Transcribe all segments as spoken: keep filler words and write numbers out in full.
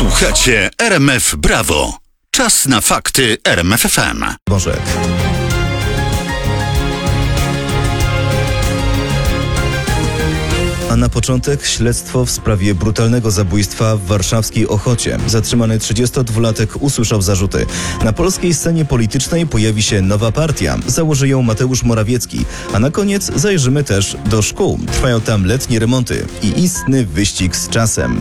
Słuchacie R M F Brawo. Czas na fakty R M F F M. Bożek. A na początek śledztwo w sprawie brutalnego zabójstwa w warszawskiej Ochocie. Zatrzymany trzydziestodwulatek usłyszał zarzuty. Na polskiej scenie politycznej pojawi się nowa partia. Założy ją Mateusz Morawiecki. A na koniec zajrzymy też do szkół. Trwają tam letnie remonty i istny wyścig z czasem.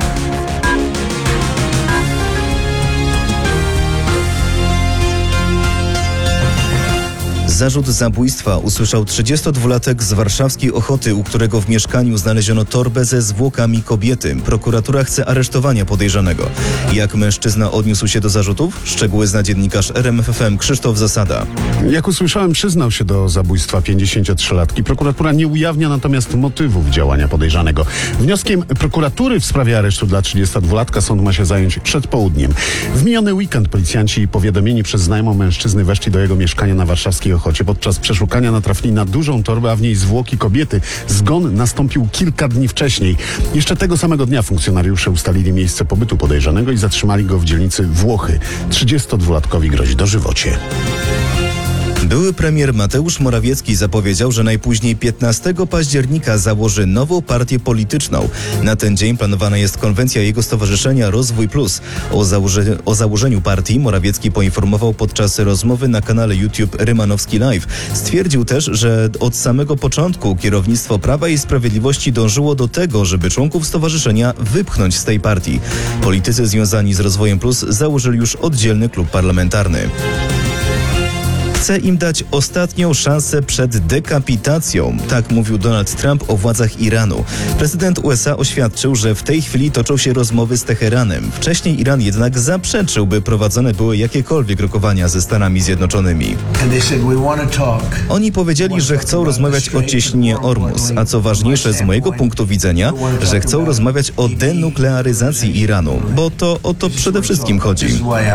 Zarzut zabójstwa usłyszał trzydziestodwulatek z warszawskiej Ochoty, u którego w mieszkaniu znaleziono torbę ze zwłokami kobiety. Prokuratura chce aresztowania podejrzanego. Jak mężczyzna odniósł się do zarzutów? Szczegóły zna dziennikarz R M F F M Krzysztof Zasada. Jak usłyszałem, przyznał się do zabójstwa pięćdziesięciotrzylatki. Prokuratura nie ujawnia natomiast motywów działania podejrzanego. Wnioskiem prokuratury w sprawie aresztu dla trzydziestodwulatka sąd ma się zająć przed południem. W miniony weekend policjanci powiadomieni przez znajomą mężczyzny weszli do jego mieszkania na warszawskiej Ochocie. Podczas przeszukania natrafili na dużą torbę, a w niej zwłoki kobiety. Zgon nastąpił kilka dni wcześniej. Jeszcze tego samego dnia funkcjonariusze ustalili miejsce pobytu podejrzanego i zatrzymali go w dzielnicy Włochy. trzydziestodwulatkowi grozi dożywocie. Były premier Mateusz Morawiecki zapowiedział, że najpóźniej piętnastego października założy nową partię polityczną. Na ten dzień planowana jest konwencja jego stowarzyszenia Rozwój Plus. O, założe, o założeniu partii Morawiecki poinformował podczas rozmowy na kanale YouTube Rymanowski Live. Stwierdził też, że od samego początku kierownictwo Prawa i Sprawiedliwości dążyło do tego, żeby członków stowarzyszenia wypchnąć z tej partii. Politycy związani z Rozwojem Plus założyli już oddzielny klub parlamentarny. Chce im dać ostatnią szansę przed dekapitacją. Tak mówił Donald Trump o władzach Iranu. Prezydent U S A oświadczył, że w tej chwili toczą się rozmowy z Teheranem. Wcześniej Iran jednak zaprzeczył, by prowadzone były jakiekolwiek rokowania ze Stanami Zjednoczonymi. Oni powiedzieli, że chcą rozmawiać o cieśninie Ormus, a co ważniejsze z mojego punktu widzenia, że chcą rozmawiać o denuklearyzacji Iranu, bo to o to przede wszystkim chodzi.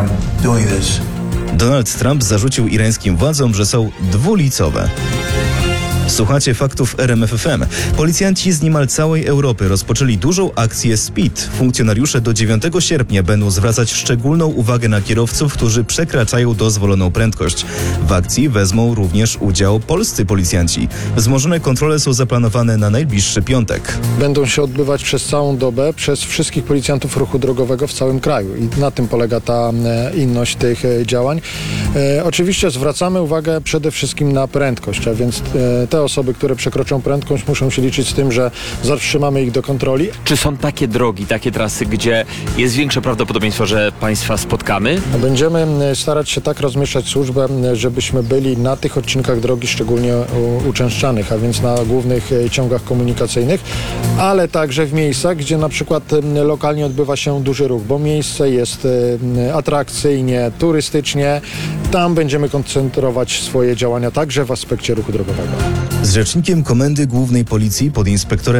Donald Trump zarzucił irańskim władzom, że są dwulicowe. Słuchacie faktów R M F F M. Policjanci z niemal całej Europy rozpoczęli dużą akcję Speed. Funkcjonariusze do dziewiątego sierpnia będą zwracać szczególną uwagę na kierowców, którzy przekraczają dozwoloną prędkość. W akcji wezmą również udział polscy policjanci. Wzmożone kontrole są zaplanowane na najbliższy piątek. Będą się odbywać przez całą dobę przez wszystkich policjantów ruchu drogowego w całym kraju i na tym polega ta e, inność tych e, działań. E, oczywiście zwracamy uwagę przede wszystkim na prędkość, a więc e, te osoby, które przekroczą prędkość, muszą się liczyć z tym, że zatrzymamy ich do kontroli. Czy są takie drogi, takie trasy, gdzie jest większe prawdopodobieństwo, że Państwa spotkamy? Będziemy starać się tak rozmieszczać służbę, żebyśmy byli na tych odcinkach drogi szczególnie uczęszczanych, a więc na głównych ciągach komunikacyjnych, ale także w miejscach, gdzie na przykład lokalnie odbywa się duży ruch, bo miejsce jest atrakcyjnie, turystycznie. Tam będziemy koncentrować swoje działania także w aspekcie ruchu drogowego. Z rzecznikiem Komendy Głównej Policji, podinspektorem